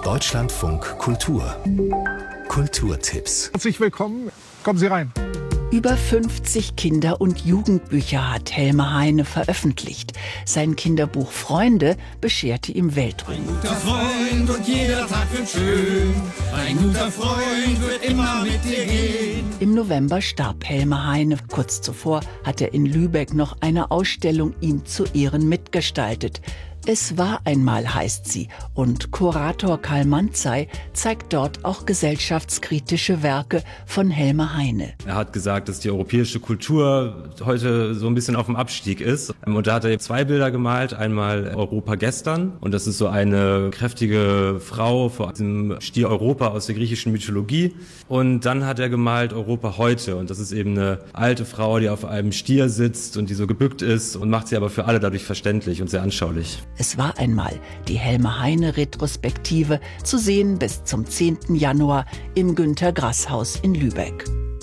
Deutschlandfunk Kultur. Kulturtipps. Herzlich willkommen. Kommen Sie rein. Über 50 Kinder- und Jugendbücher hat Helmer Heine veröffentlicht. Sein Kinderbuch Freunde bescherte ihm Weltruhm. Ein guter Freund und jeder Tag wird schön. Ein guter Freund wird immer mit dir gehen. Im November starb Helmer Heine. Kurz zuvor hat er in Lübeck noch eine Ausstellung ihm zu Ehren mitgestaltet. Es war einmal, heißt sie, und Kurator Karl Manzey zeigt dort auch gesellschaftskritische Werke von Helmer Heine. Er hat gesagt, dass die europäische Kultur heute so ein bisschen auf dem Abstieg ist. Und da hat er 2 Bilder gemalt. Einmal Europa gestern. Und das ist so eine kräftige Frau vor dem Stier Europa aus der griechischen Mythologie. Und dann hat er gemalt Europa heute. Und das ist eben eine alte Frau, die auf einem Stier sitzt und die so gebückt ist und macht sie aber für alle dadurch verständlich und sehr anschaulich. Es war einmal die Helmer Heine Retrospektive, zu sehen bis zum 10. Januar im Günter-Grass-Haus in Lübeck.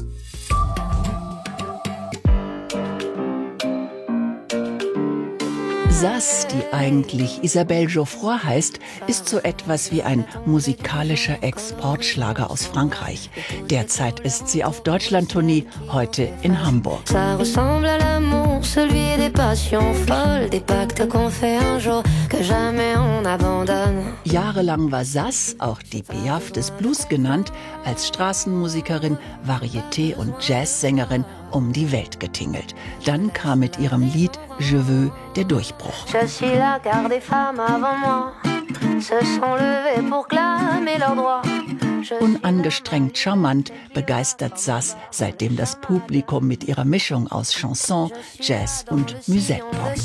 Sass, die eigentlich Isabelle Geoffroy heißt, ist so etwas wie ein musikalischer Exportschlager aus Frankreich. Derzeit ist sie auf Deutschlandtournee, heute in Hamburg. Ça ressemble à l'amour, celui des passions folles, des pactes qu'on fait un jour, que jamais on abandonne. Jahrelang war Sass, auch die Piaf des Blues genannt, als Straßenmusikerin, Varieté- und Jazzsängerin um die Welt getingelt. Dann kam mit ihrem Lied Je veux der Durchbruch. Je suis la car des femmes avant moi se sont levées pour clamer leurs droits. Unangestrengt charmant begeistert Sass seitdem das Publikum mit ihrer Mischung aus Chanson, Jazz und Musette-Pop.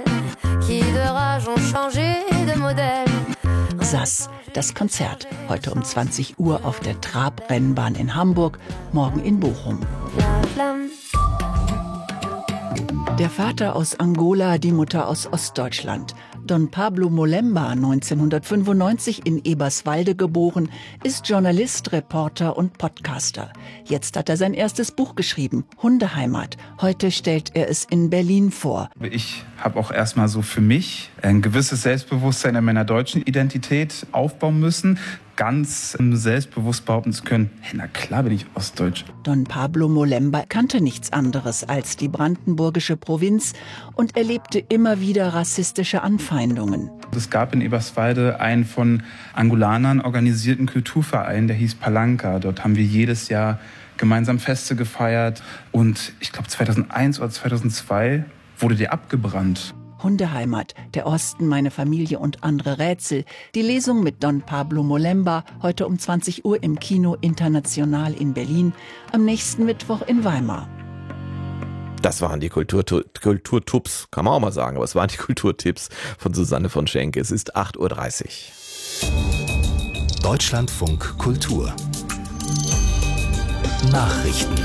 Sass, das Konzert, heute um 20 Uhr auf der Trabrennbahn in Hamburg, morgen in Bochum. Der Vater aus Angola, die Mutter aus Ostdeutschland. Don Pablo Molemba, 1995 in Eberswalde geboren, ist Journalist, Reporter und Podcaster. Jetzt hat er sein erstes Buch geschrieben, Hundeheimat. Heute stellt er es in Berlin vor. Ich habe auch erstmal so für mich ein gewisses Selbstbewusstsein in meiner deutschen Identität aufbauen müssen. Ganz selbstbewusst behaupten zu können, hey, na klar bin ich Ostdeutsch. Don Pablo Molemba kannte nichts anderes als die brandenburgische Provinz und erlebte immer wieder rassistische Anfeindungen. Es gab in Eberswalde einen von Angolanern organisierten Kulturverein, der hieß Palanca. Dort haben wir jedes Jahr gemeinsam Feste gefeiert und ich glaube 2001 oder 2002 wurde der abgebrannt. Hundeheimat, der Osten, meine Familie und andere Rätsel. Die Lesung mit Don Pablo Molemba, heute um 20 Uhr im Kino International in Berlin, am nächsten Mittwoch in Weimar. Das waren die Kulturtipps, kann man auch mal sagen, aber es waren die Kulturtipps von Susanne von Schenk. Es ist 8:30 Uhr. Deutschlandfunk Kultur. Nachrichten.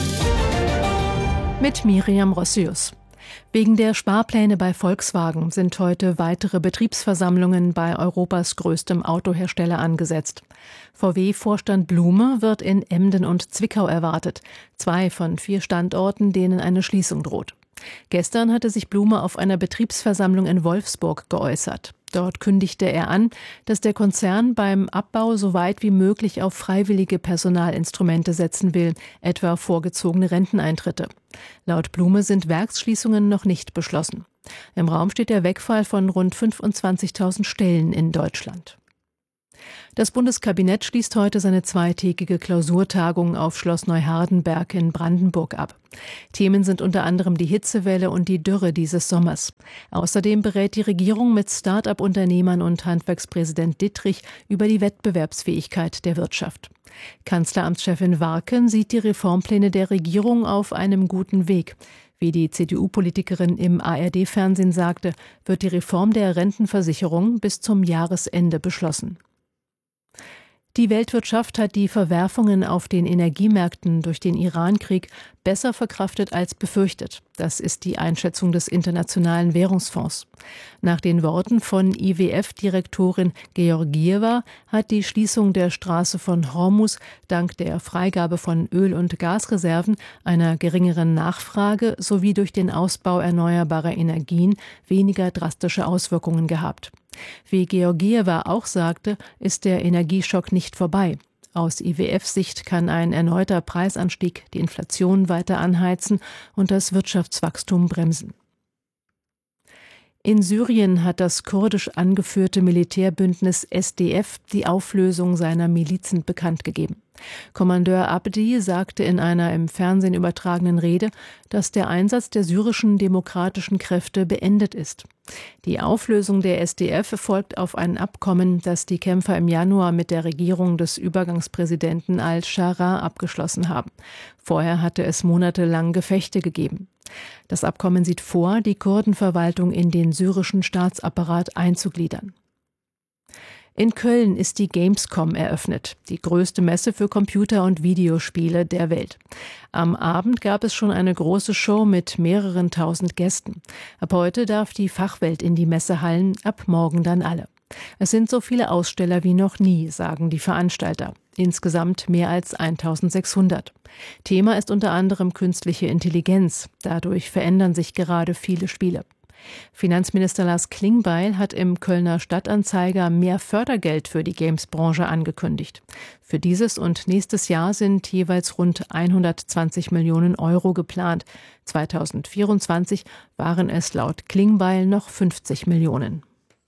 Mit Miriam Rossius. Wegen der Sparpläne bei Volkswagen sind heute weitere Betriebsversammlungen bei Europas größtem Autohersteller angesetzt. VW-Vorstand Blume wird in Emden und Zwickau erwartet, 2 von 4 Standorten, denen eine Schließung droht. Gestern hatte sich Blume auf einer Betriebsversammlung in Wolfsburg geäußert. Dort kündigte er an, dass der Konzern beim Abbau so weit wie möglich auf freiwillige Personalinstrumente setzen will, etwa vorgezogene Renteneintritte. Laut Blume sind Werksschließungen noch nicht beschlossen. Im Raum steht der Wegfall von rund 25.000 Stellen in Deutschland. Das Bundeskabinett schließt heute seine 2-tägige Klausurtagung auf Schloss Neuhardenberg in Brandenburg ab. Themen sind unter anderem die Hitzewelle und die Dürre dieses Sommers. Außerdem berät die Regierung mit Start-up-Unternehmern und Handwerkspräsident Dittrich über die Wettbewerbsfähigkeit der Wirtschaft. Kanzleramtschefin Warken sieht die Reformpläne der Regierung auf einem guten Weg. Wie die CDU-Politikerin im ARD-Fernsehen sagte, wird die Reform der Rentenversicherung bis zum Jahresende beschlossen. Die Weltwirtschaft hat die Verwerfungen auf den Energiemärkten durch den Iran-Krieg besser verkraftet als befürchtet. Das ist die Einschätzung des Internationalen Währungsfonds. Nach den Worten von IWF-Direktorin Georgieva hat die Schließung der Straße von Hormuz dank der Freigabe von Öl- und Gasreserven, einer geringeren Nachfrage sowie durch den Ausbau erneuerbarer Energien weniger drastische Auswirkungen gehabt. Wie Georgieva auch sagte, ist der Energieschock nicht vorbei. Aus IWF-Sicht kann ein erneuter Preisanstieg die Inflation weiter anheizen und das Wirtschaftswachstum bremsen. In Syrien hat das kurdisch angeführte Militärbündnis SDF die Auflösung seiner Milizen bekannt gegeben. Kommandeur Abdi sagte in einer im Fernsehen übertragenen Rede, dass der Einsatz der syrischen demokratischen Kräfte beendet ist. Die Auflösung der SDF folgt auf ein Abkommen, das die Kämpfer im Januar mit der Regierung des Übergangspräsidenten al-Shara abgeschlossen haben. Vorher hatte es monatelang Gefechte gegeben. Das Abkommen sieht vor, die Kurdenverwaltung in den syrischen Staatsapparat einzugliedern. In Köln ist die Gamescom eröffnet, die größte Messe für Computer- und Videospiele der Welt. Am Abend gab es schon eine große Show mit mehreren tausend Gästen. Ab heute darf die Fachwelt in die Messehallen, ab morgen dann alle. Es sind so viele Aussteller wie noch nie, sagen die Veranstalter. Insgesamt mehr als 1600. Thema ist unter anderem künstliche Intelligenz. Dadurch verändern sich gerade viele Spiele. Finanzminister Lars Klingbeil hat im Kölner Stadtanzeiger mehr Fördergeld für die Games-Branche angekündigt. Für dieses und nächstes Jahr sind jeweils rund 120 Millionen Euro geplant. 2024 waren es laut Klingbeil noch 50 Millionen.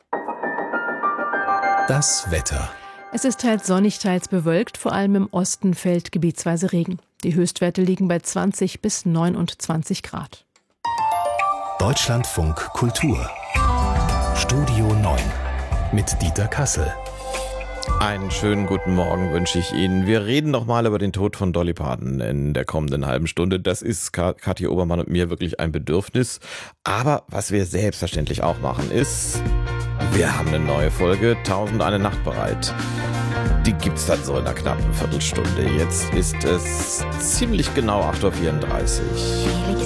Das Wetter. Es ist teils sonnig, teils bewölkt, vor allem im Osten fällt gebietsweise Regen. Die Höchstwerte liegen bei 20 bis 29 Grad. Deutschlandfunk Kultur. Studio 9 mit Dieter Kassel. Einen schönen guten Morgen wünsche ich Ihnen. Wir reden noch mal über den Tod von Dolly Parton in der kommenden halben Stunde. Das ist Kathi Obermann und mir wirklich ein Bedürfnis. Aber was wir selbstverständlich auch machen ist, wir haben eine neue Folge 1001 Nacht bereit. Die gibt's dann so in einer knappen Viertelstunde. Jetzt ist es ziemlich genau 8:34 Uhr.